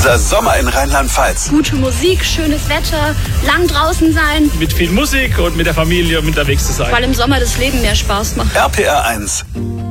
Unser Sommer in Rheinland-Pfalz. Gute Musik, schönes Wetter, lang draußen sein. Mit viel Musik und mit der Familie unterwegs zu sein. Weil im Sommer das Leben mehr Spaß macht. RPR 1.